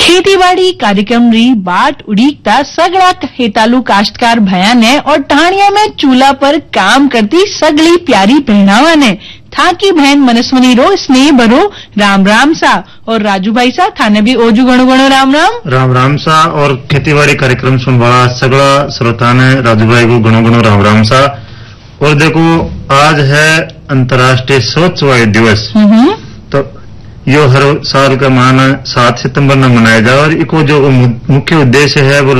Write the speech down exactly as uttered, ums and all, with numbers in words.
खेतीबाड़ी कार्यक्रम री बाट उड़ीकता सगड़ा हेतालू काश्तकार भया ने और टहानिया में चूल्हा पर काम करती सगली प्यारी पहनावा ने था की बहन मनस्वनी रो स्नेह भरो राम राम सा और राजू भाई सा थाने भी ओजू गणो गणो राम राम राम राम सा और खेतीबाड़ी कार्यक्रम सुन वाला सगड़ा श्रोता ने राजू भाई को गणो गणो राम राम सा। और देखो आज है अंतर्राष्ट्रीय स्वच्छ वायु दिवस। तो यो हर साल का माह सात सितंबर में मनाया जाए और इको जो मुख्य उद्देश्य है वो